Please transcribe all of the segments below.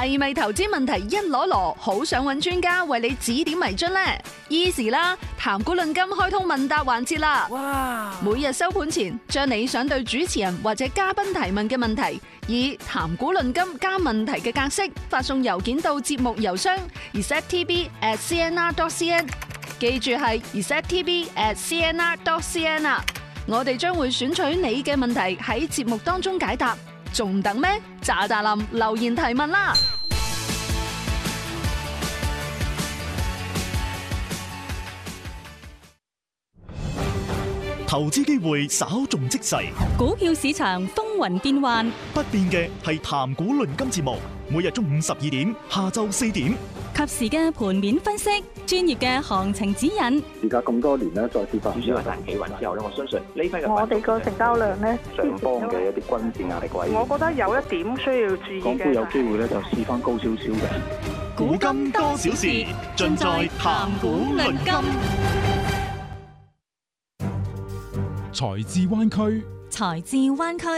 係咪投資問題一籮籮，好想揾專家為你指點迷津呢？ Easy 啦，談股論金開通問答環節啦！哇！每日收盤前，將你想對主持人或者嘉賓提問嘅問題，以談股論金加問題嘅格式發送郵件到節目郵箱 receptv@cnr.cn， 記住係 receptv@cnr.cn 啊！我哋將會選取你嘅問題喺節目當中解答，仲等咩？喳喳林留言提問啦！ 投資機會稍縱即逝， 股票市場風雲變幻， 不變嘅係談股論金節目，每日中午12點，下晝4點， 及時嘅盤面分析，專業嘅行情指引。 而家咁多年咧，再次發展主要係大企穩之後咧，我相信呢批嘅我哋個成交量咧， 上方嘅一啲均線壓力位， 我覺得有一點需要注意嘅， 港股有機會咧就試翻高少少嘅。 古今多少事，盡在談股論金。 財智灣區， 財智灣區。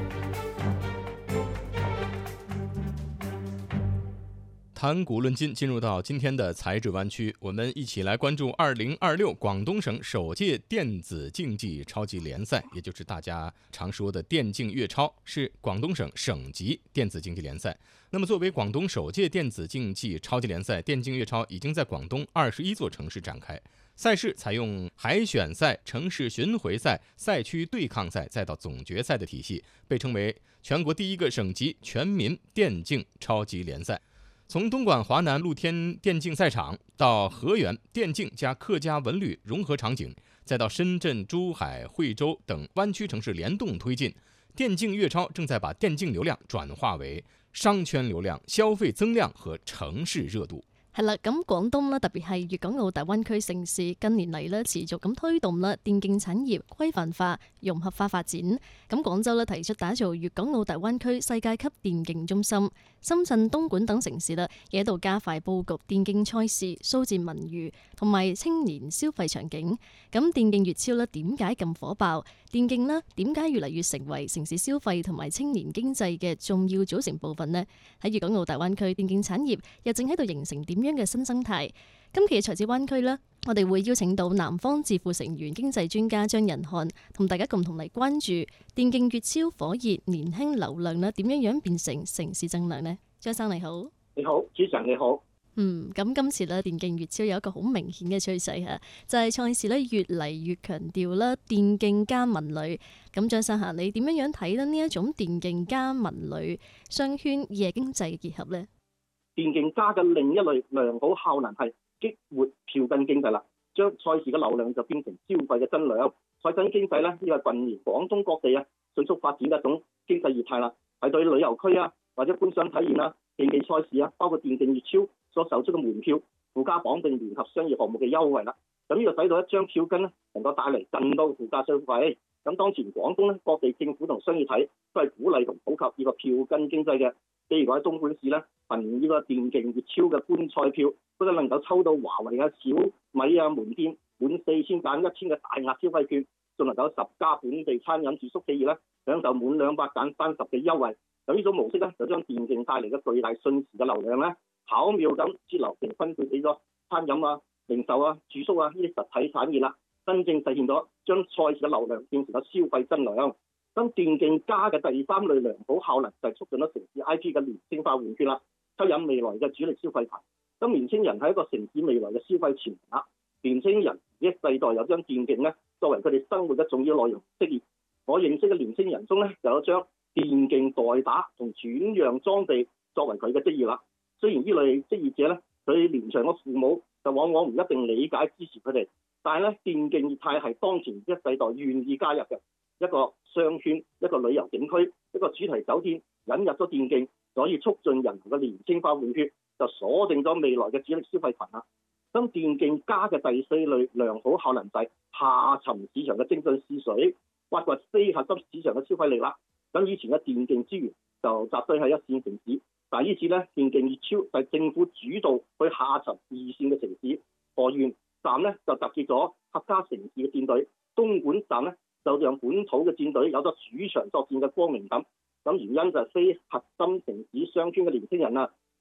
談股論金，進入到今天的財智灣區，我們一起來關注2026廣東省首屆電子競技超級聯賽，也就是大家常說的電競粵超，是廣東省省級電子競技聯賽。那麼作為廣東首屆電子競技超級聯賽，電競粵超已經在廣東21座城市展開。賽事採用海選賽、城市巡迴賽、賽區對抗賽，再到總決賽的體系，被稱為全國第一個省級全民電競超級聯賽。從東莞華南露天電競賽場到河源電競加客家文旅融合場景，再到深圳、珠海、惠州等灣區城市聯動推進，電競粵超正在把電競流量轉化為商圈流量、消費增量和城市熱度。 係啦，咁廣東啦，特別係粵港澳大灣區城市近年嚟咧，持續咁推動啦電競產業規範化、融合化發展。咁廣州咧提出打造粵港澳大灣區世界級電競中心，深圳、東莞等城市啦，亦喺度加快佈局電競賽事、數字文娛同埋青年消費場景。咁電競粵超咧點解咁火爆？電競呢點解越嚟越成為城市消費同埋青年經濟嘅重要組成部分呢？喺粵港澳大灣區電競產業又正喺度形成點樣嘅新生態？今期嘅財智灣區呢，我哋會邀請到南方智庫成員經濟專家張仁漢，同大家共同嚟關注電競粵超火熱年輕流量呢點樣變成城市增量呢？張生你好。 你好，主持人你好。 咁今次咧電競粵超有一個好明顯嘅趨勢嚇，就係賽事咧越嚟越強調啦電競加文旅。咁張生你點樣睇咧呢一種電競加文旅商圈夜經濟嘅結合呢？ 電競加嘅另一類良好效能係激活票根經濟啦，將賽事嘅流量就變成消費嘅增量。賽新經濟咧呢個近年廣東各地迅速發展嘅一種經濟業態啦，係對旅遊區或者觀賞體驗競技賽事包括電競粵超所售出嘅門票附加綁定聯合商業項目嘅優惠啦。咁呢個使到一張票根能夠帶嚟更多嘅附加消費。咁當前廣東各地政府同商業體都係鼓勵同普及呢個票根經濟嘅。譬如喺東莞市憑呢個電競粵超嘅觀賽票，不僅能夠抽到華為小米門店滿4000減1000嘅大額消費券，仲能夠10家本地餐飲住宿企業享受滿200減30嘅優惠。咁呢種模式就將電競帶嚟嘅巨大瞬時嘅流量巧妙咁節流並分配俾咗餐飲零售住宿呢啲實體產業啦，真正實現咗將賽事嘅流量變成咗消費增量。咁電競加嘅第三類良好效能就係促進咗城市 IP 嘅年輕化換血啦，吸引未來嘅主力消費群。咁年輕人係一個城市未來嘅消費潛能。年輕人呢一世代有將電競作為佢哋生活嘅重要內容職業。我認識嘅年輕人中就有將電競代打同轉讓裝備作為佢嘅職業啦。雖然呢類職業者佢年長嘅父母就往往唔一定理解支持佢哋，但係電競業態係當前一世代願意加入嘅一個商圈，一個旅遊景區，一個主題酒店引入咗電競，可以促進人嘅年輕化換血，就鎖定咗未來嘅主力消費群啦。咁電競加嘅第四類良好效能就係下沉市場嘅精進試水，挖掘非核心市場嘅消費力啦。咁以前嘅電競資源就集堆喺一線城市，但係呢次電競粵超就係政府主導去下沉二線嘅城市。河源站就集結咗客家城市嘅戰隊，東莞站就讓本土嘅戰隊有咗主場作戰嘅光明感。咁原因就係非核心城市商圈嘅年輕人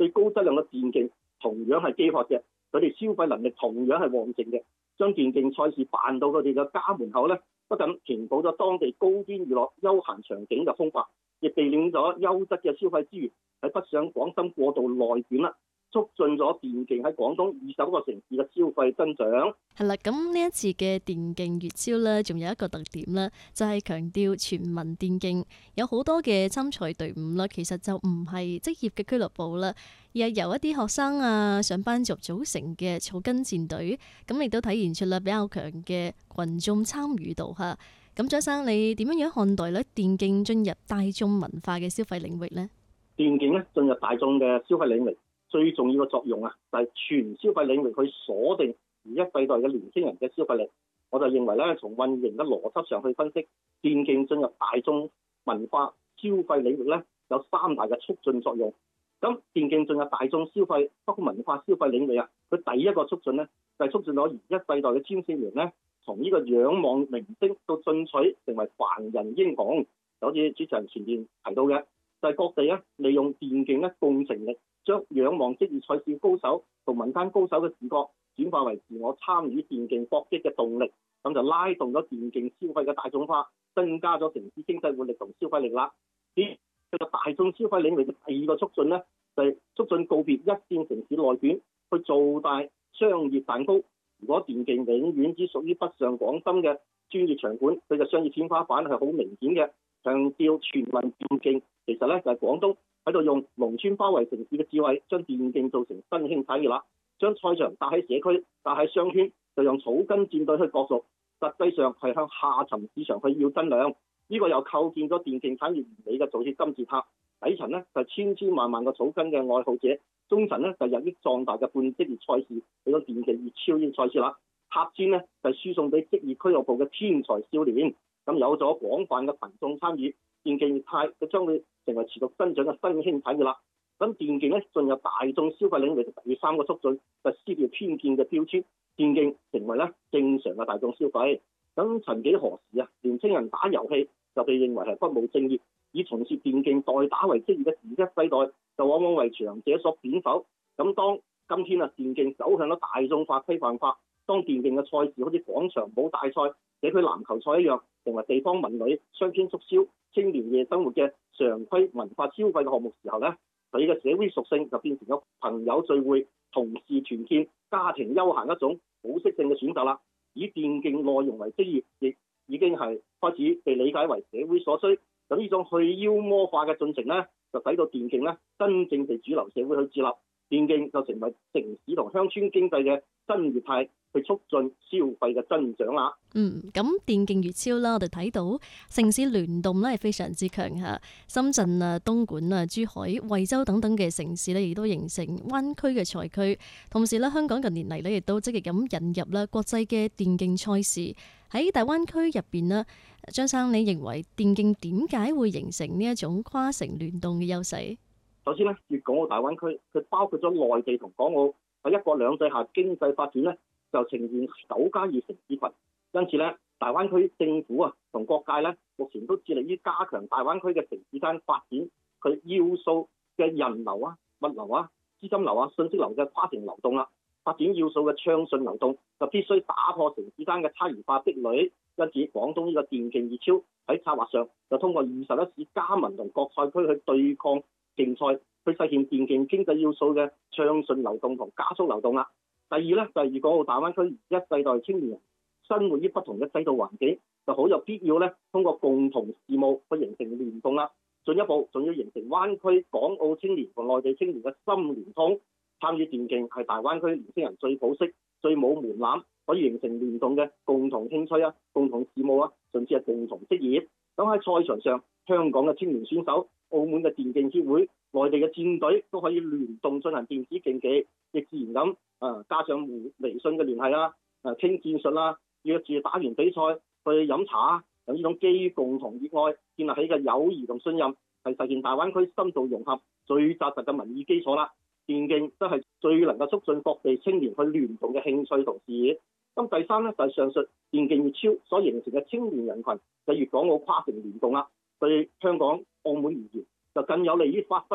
對高質量嘅電競同樣係飢渴嘅，佢哋消費能力同樣係旺盛嘅。將電競賽事辦到佢哋嘅家門口咧，不僅填補咗當地高端娛樂休閒場景嘅空白，亦避免咗優質嘅消費資源喺北上廣深過度內卷啦，促進咗電競喺廣東20個城市嘅消費增長。 係啦，咁呢一次嘅電競月超咧，仲有一個特點啦，就係強調全民電競，有好多嘅參賽隊伍啦，其實就唔係職業嘅俱樂部啦，而係由一啲學生啊、上班族組成嘅草根戰隊，咁亦都體現出啦比較強嘅群眾參與度嚇。咁張生，你點樣看待咧電競進入大眾文化嘅消費領域呢？ 電競咧進入大眾嘅消費領域，最重要嘅作用啊，就係全消費領域去鎖定而一世代嘅年輕人嘅消費力。我就認為咧，從運營嘅邏輯上去分析，電競進入大眾文化消費領域咧，有3大嘅促進作用。咁電競進入大眾消費，包括文化消費領域啊，佢第一個促進咧，就係促進咗而一世代嘅青少年咧，從呢個仰望明星到進取成為凡人英雄。就好似主持人前面提到嘅，就係各地咧利用電競咧共情力，將仰望職業賽事高手同民間高手嘅視覺轉化為自我參與電競搏擊嘅動力，咁就拉動咗電競消費嘅大眾化，增加咗城市經濟活力同消費力啦。呢個大眾消費領域嘅第二個促進咧，就係促進告別一線城市內卷，去做大商業蛋糕。如果電競永遠只屬於北上廣深嘅專業場館，佢嘅商業天花板係好明顯嘅。強調全民電競，其實咧就係廣東喺度用農村包圍城市嘅智慧，將電競做成新興產業啦。將賽場搭喺社區、搭喺商圈，就用草根戰隊去角逐，實際上係向下沉市場去要增量。呢個又構建咗電競產業完美嘅組織金字塔。底層呢，就係千千萬萬個草根嘅愛好者，中層呢，就日益壯大嘅半職業賽事，俾咗電競月超呢個賽事啦。客尖呢，就係輸送俾職業俱樂部嘅天才少年。咁有咗廣泛嘅群眾參與，電競業態佢將會成為持續增長嘅新興產業啦。咁電競咧進入大眾消費領域嘅第3個促進，就係撕掉偏見嘅標籤，電競成為咧正常嘅大眾消費。咁曾幾何時啊，年青人打遊戲就被認為係不務正業，以從事電競代打為職業嘅一世代，就往往為強者所貶否。咁當今天啊，電競走向咗大眾化、規範化，當電競嘅賽事好似廣場舞大賽、社區籃球賽一樣，成為地方文旅、商圈促銷、青年夜生活嘅常規文化消費嘅項目時候咧，佢嘅社會屬性就變成咗朋友聚會、同事團建、家庭休閒一種保適性嘅選擇啦。以電競內容為職業，亦已經係開始被理解為社會所需。咁呢種去妖魔化嘅進程咧，就使到電競咧真正被主流社會去接納，電競就成為城市同鄉村經濟嘅新業態，去促進消費嘅增長啦。 咁電競月超啦，我哋睇到城市聯動咧係非常之強嚇。深圳啊、東莞啊、珠海、惠州等等嘅城市咧，亦都形成灣區嘅賽區。同時咧，香港近年嚟咧，亦都積極咁引入啦國際嘅電競賽事喺大灣區入邊呢。張生，你認為電競點解會形成呢一種跨城聯動嘅優勢？ 首先咧，粵港澳大灣區佢包括咗內地同港澳喺一國兩制下經濟發展咧，就呈現9+2城市群。因此咧，大灣區政府啊同各界咧，目前都致力於加強大灣區嘅城市間發展佢要素嘅人流啊、物流啊、資金流啊、信息流嘅跨城流動啦。發展要素嘅暢順流動就必須打破城市間嘅差異化壁壘。因此，廣東呢個電競熱超喺策劃上就通過21市加盟同各賽區去對抗競賽，去實現電競經濟要素嘅暢順流動同加速流動啦。第二咧就係粵港澳大灣區一世代青年人生活於不同嘅制度環境，就好有必要咧通過共同事務去形成聯動啦。進一步仲要形成灣區港澳青年同內地青年嘅心聯通。參與電競係大灣區年輕人最普適、最冇門檻，可以形成聯動嘅共同興趣啊、共同事務啊，甚至係共同職業。咁喺賽場上，香港嘅青年選手、澳門嘅電競協會、內地嘅戰隊都可以聯動進行電子競技，亦自然咁加上微信嘅聯繫啦，傾戰術啦，約住打完比賽去飲茶啊，咁呢種基於共同熱愛建立起嘅友誼同信任，係實現大灣區深度融合最紮實嘅民意基礎啦。電競都係最能夠促進各地青年去聯動嘅興趣同事業。咁第三咧就係上述電競月超所形成嘅青年人群，就粵港澳跨城聯動啦。對香港、澳門而言，就更有利於發揮